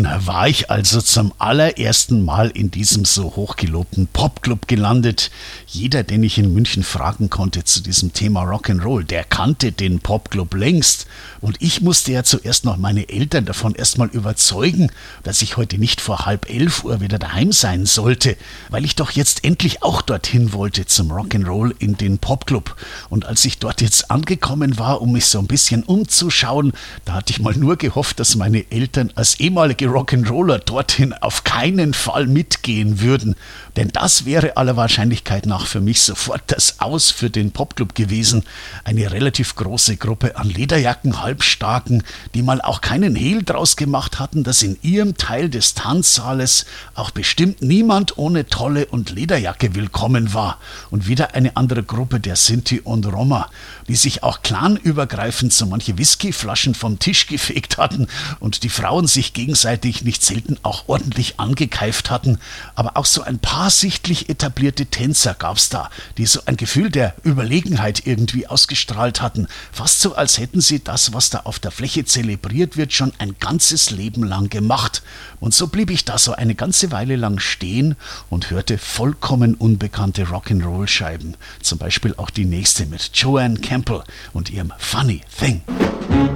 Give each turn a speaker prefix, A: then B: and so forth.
A: war ich also zum allerersten Mal in diesem so hochgelobten Popclub gelandet. Jeder, den ich in München fragen konnte zu diesem Thema Rock'n'Roll, der kannte den Popclub längst. Und ich musste ja zuerst noch meine Eltern davon erstmal überzeugen, dass ich heute nicht vor 10:30 wieder daheim sein sollte, weil ich doch jetzt endlich auch dorthin wollte zum Rock'n'Roll in den Popclub. Und als ich dort jetzt angekommen war, um mich so ein bisschen umzuschauen, da hatte ich mal nur gehofft, dass meine Eltern als ehemalige Rock'n'Roller dorthin auf keinen Fall mitgehen würden. Denn das wäre aller Wahrscheinlichkeit nach für mich sofort das Aus für den Popclub gewesen. Eine relativ große Gruppe an Lederjacken-Halbstarken, die mal auch keinen Hehl draus gemacht hatten, dass in ihrem Teil des Tanzsaales auch bestimmt niemand ohne Tolle und Lederjacke willkommen war. Und wieder eine andere Gruppe der Sinti und Roma, die sich auch clanübergreifend so manche Whiskyflaschen vom Tisch gefegt hatten und die Frauen sich gegenseitig nicht selten auch ordentlich angekeift hatten. Aber auch so ein paar sichtlich etablierte Tänzer gab's da, die so ein Gefühl der Überlegenheit irgendwie ausgestrahlt hatten. Fast so, als hätten sie das, was da auf der Fläche zelebriert wird, schon ein ganzes Leben lang gemacht. Und so blieb ich da so eine ganze Weile lang stehen und hörte vollkommen unbekannte Rock'n'Roll-Scheiben. Zum Beispiel auch die nächste mit Joanne Campbell und ihrem Funny Thing.